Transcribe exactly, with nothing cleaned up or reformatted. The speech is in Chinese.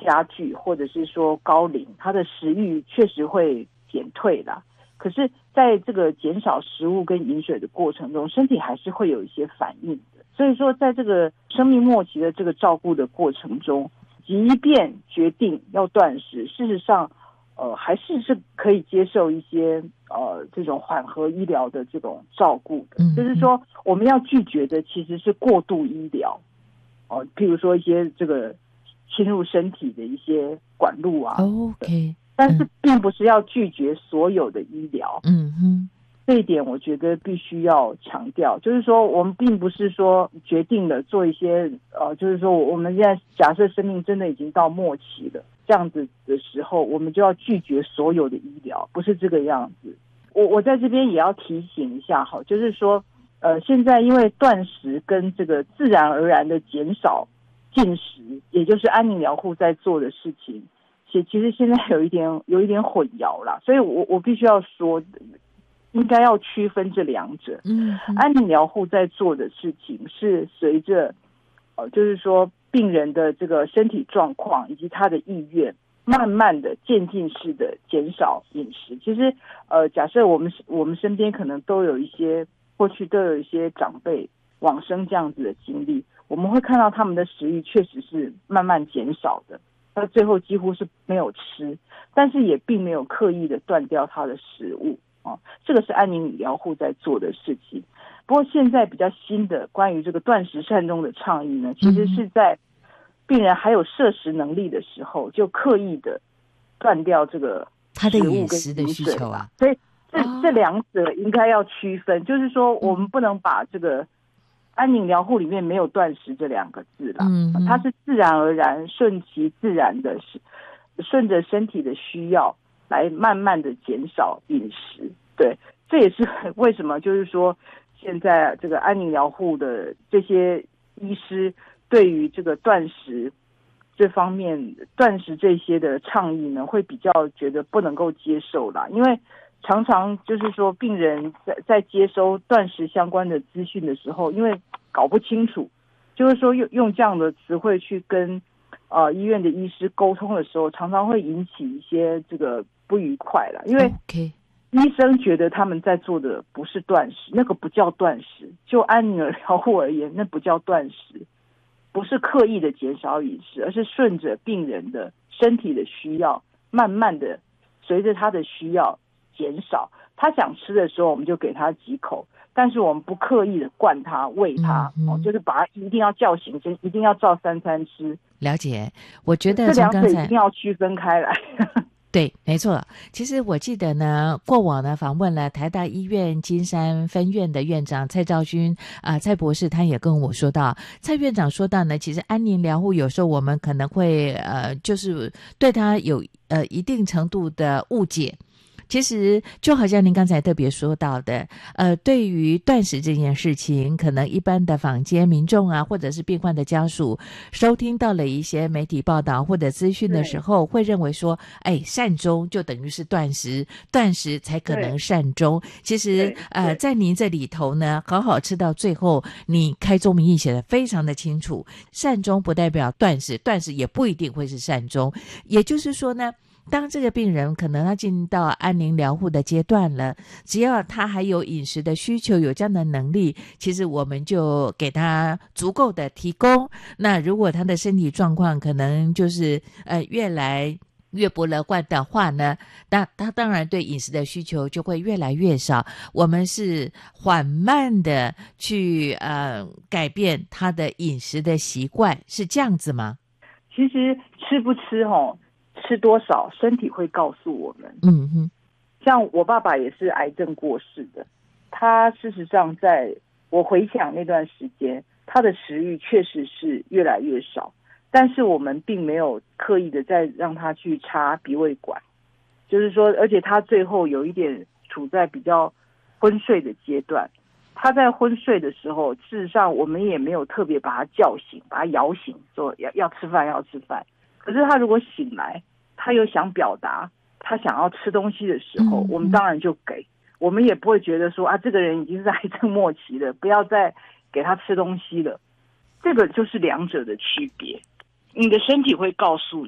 加剧，或者是说高龄，他的食欲确实会减退啦。可是在这个减少食物跟饮水的过程中，身体还是会有一些反应的。所以说在这个生命末期的这个照顾的过程中，即便决定要断食，事实上呃还是是可以接受一些呃这种缓和医疗的这种照顾的。嗯、就是说我们要拒绝的其实是过度医疗哦、呃，譬如说一些这个侵入身体的一些管路啊 ，OK， 但是并不是要拒绝所有的医疗。 嗯哼。 这一点我觉得必须要强调，就是说我们并不是说决定了做一些呃，就是说我们现在假设生命真的已经到末期了，这样子的时候，我们就要拒绝所有的医疗，不是这个样子。我我在这边也要提醒一下哈，就是说呃，现在因为断食跟这个自然而然的减少进食，也就是安宁疗护在做的事情，其其实现在有一点有一点混淆啦，所以我我必须要说。应该要区分这两者。嗯，安宁疗护在做的事情是随着，呃，就是说病人的这个身体状况以及他的意愿，慢慢的渐进式的减少饮食。其实，呃，假设我们我们身边可能都有一些过去都有一些长辈往生这样子的经历，我们会看到他们的食欲确实是慢慢减少的，到最后几乎是没有吃，但是也并没有刻意的断掉他的食物。哦，这个是安宁疗护在做的事情。不过现在比较新的关于这个断食善终的倡议呢，其实是在病人还有摄食能力的时候，就刻意的断掉这个他的饮食的需求啊。 所以这、哦、这两者应该要区分，就是说我们不能把这个安宁疗护里面没有断食这两个字啦，嗯，它是自然而然顺其自然的，顺着身体的需要来慢慢的减少饮食。对，这也是为什么就是说现在这个安宁疗护的这些医师对于这个断食这方面断食这些的倡议呢，会比较觉得不能够接受啦。因为常常就是说病人在在接收断食相关的资讯的时候，因为搞不清楚，就是说用用这样的词汇去跟呃医院的医师沟通的时候，常常会引起一些这个不愉快啦。因为医生觉得他们在做的不是断食，那个不叫断食，就安宁疗护而言，那不叫断食，不是刻意的减少饮食，而是顺着病人的身体的需要，慢慢的随着他的需要减少。他想吃的时候，我们就给他几口，但是我们不刻意的灌他、喂他，嗯哦、就是把他一定要叫醒，就一定要照三餐吃。 了解，我觉得这两者一定要区分开来。 对，没错。其实我记得呢，过往呢访问了台大医院金山分院的院长蔡兆勋啊、呃，蔡博士，他也跟我说到，蔡院长说到呢，其实安宁疗护有时候我们可能会呃，就是对他有呃一定程度的误解。其实就好像您刚才特别说到的，呃，对于断食这件事情，可能一般的坊间民众啊，或者是病患的家属，收听到了一些媒体报道或者资讯的时候，会认为说，哎，善终就等于是断食，断食才可能善终。其实，呃，在您这里头呢，好好吃到最后，你开宗明义写得非常的清楚，善终不代表断食，断食也不一定会是善终。也就是说呢，当这个病人可能他进到安宁疗护的阶段了，只要他还有饮食的需求，有这样的能力，其实我们就给他足够的提供。那如果他的身体状况可能就是呃越来越不乐观的话呢，那他当然对饮食的需求就会越来越少。我们是缓慢的去呃改变他的饮食的习惯，是这样子吗？ 其实吃不吃齁吃多少身体会告诉我们。嗯哼，像我爸爸也是癌症过世的，他事实上在我回想那段时间，他的食欲确实是越来越少，但是我们并没有刻意的再让他去插鼻胃管，就是说，而且他最后有一点处在比较昏睡的阶段。他在昏睡的时候，事实上我们也没有特别把他叫醒，把他摇醒，说要要吃饭要吃饭。可是他如果醒来，他有想表达他想要吃东西的时候，嗯、我们当然就给，我们也不会觉得说啊，这个人已经是癌症末期了，不要再给他吃东西了。这个就是两者的区别，你的身体会告诉